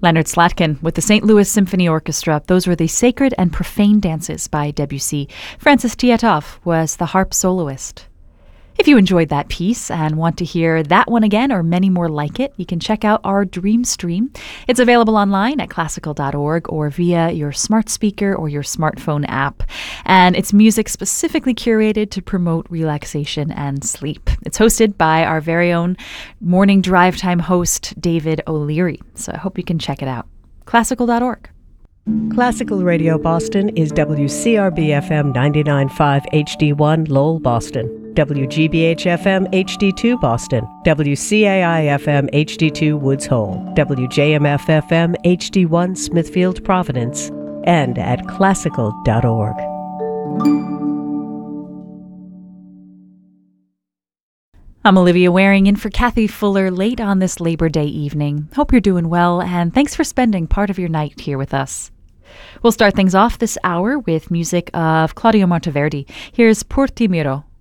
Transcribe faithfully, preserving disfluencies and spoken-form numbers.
Leonard Slatkin with the Saint Louis Symphony Orchestra. Those were the Sacred and Profane Dances by Debussy. Francis Tietov was the harp soloist. If you enjoyed that piece and want to hear that one again or many more like it, you can check out our Dream Stream. It's available online at classical dot org or via your smart speaker or your smartphone app. And it's music specifically curated to promote relaxation and sleep. It's hosted by our very own morning drive time host, David O'Leary. So I hope you can check it out. classical dot org. Classical Radio Boston is W C R B F M ninety-nine point five H D one Lowell, Boston, W G B H F M H D two Boston, W C A I F M H D two Woods Hole, W J M F F M H D one Smithfield, Providence, and at classical dot org. I'm Olivia Waring in for Kathy Fuller late on this Labor Day evening. Hope you're doing well, and thanks for spending part of your night here with us. We'll start things off this hour with music of Claudio Monteverdi. Here's Por Ti Miro.